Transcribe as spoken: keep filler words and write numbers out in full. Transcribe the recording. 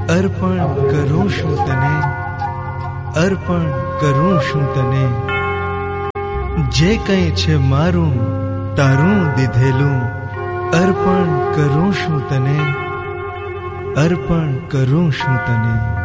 અર્પણ કરું છું તને, અર્પણ કરું છું તને. જે કંઈ છે મારું તારું દીધેલું, અર્પણ કરું છું તને, અર્પણ કરું છું તને.